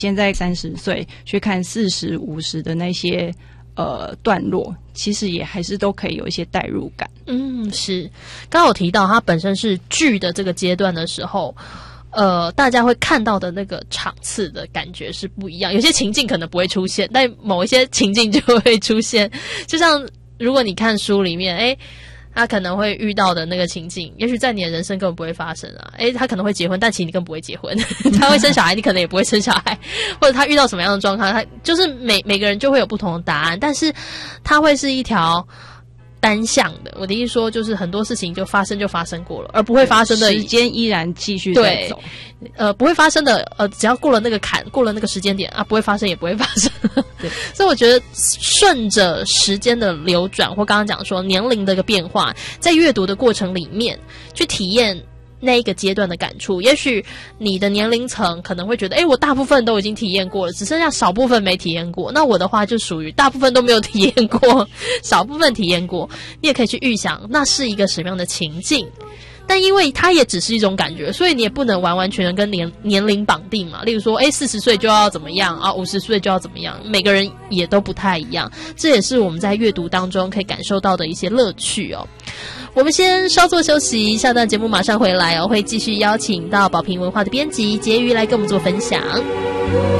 现在30岁去看40、50的那些段落，其实也还是都可以有一些代入感。 是。刚刚有提到它本身是剧的这个阶段的时候，大家会看到的那个场次的感觉是不一样，有些情境可能不会出现，但某一些情境就会出现。就像如果你看书里面，他可能会遇到的那个情境，也许在你的人生根本不会发生啊。他可能会结婚，但其实你根本不会结婚。他会生小孩，你可能也不会生小孩，或者他遇到什么样的状况，他就是每个人就会有不同的答案，但是他会是一条单向的。我的意思说，就是很多事情就发生过了，而不会发生的时间依然继续在走。 不会发生的，只要过了那个坎，过了那个时间点啊，不会发生也不会发生。所以我觉得顺着时间的流转，或刚刚讲说年龄的一个变化，在阅读的过程里面去体验那一个阶段的感触。也许你的年龄层可能会觉得，我大部分都已经体验过了，只剩下少部分没体验过。那我的话就属于大部分都没有体验过，少部分体验过。你也可以去预想那是一个什么样的情境。但因为它也只是一种感觉，所以你也不能完完全全跟年龄绑定嘛。例如说，40岁就要怎么样啊，50岁就要怎么样，每个人也都不太一样。这也是我们在阅读当中可以感受到的一些乐趣哦。我们先稍作休息，下段节目马上回来哦，会继续邀请到宝瓶文化的编辑婕妤来跟我们做分享。